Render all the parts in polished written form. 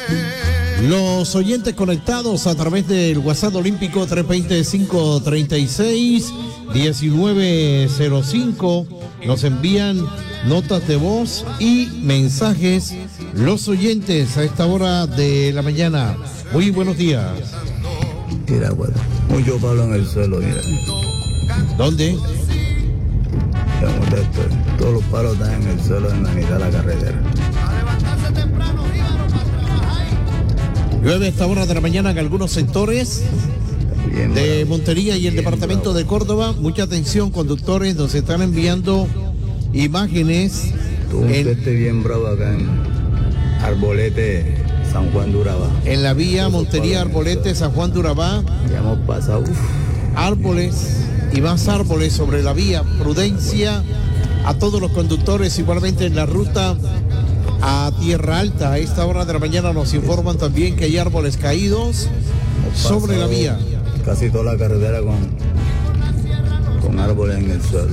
Los oyentes conectados a través del WhatsApp olímpico 320-536-1905 nos envían notas de voz y mensajes. Los oyentes a esta hora de la mañana. Muy buenos días. Mira, bueno, mucho palo en el suelo, mira. ¿Dónde? Todos los palos están en el suelo en la mitad de la carretera. Llueve a esta hora de la mañana en algunos sectores de Montería y el departamento de Córdoba. Mucha atención, conductores, nos están enviando imágenes. Tuvo un teste bien bravo acá en Arbolete, San Juan de Urabá. En la vía Montería, Arbolete, San Juan de Urabá. Ya hemos pasado. Árboles y más árboles sobre la vía. Prudencia a todos los conductores, igualmente en la ruta a Tierra Alta. A esta hora de la mañana nos informan también que hay árboles caídos sobre la vía. Casi toda la carretera con árboles en el suelo.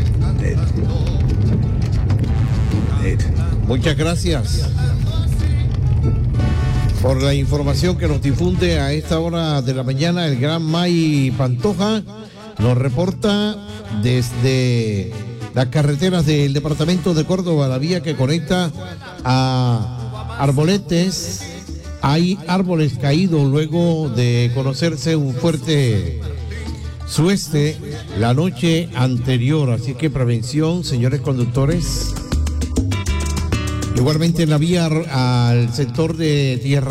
Muchas gracias por la información que nos difunde a esta hora de la mañana. El gran May Pantoja nos reporta desde las carreteras del departamento de Córdoba, la vía que conecta a Arboletes. Hay árboles caídos luego de conocerse un fuerte sueste la noche anterior, así que prevención, señores conductores. Igualmente en la vía al sector de Tierra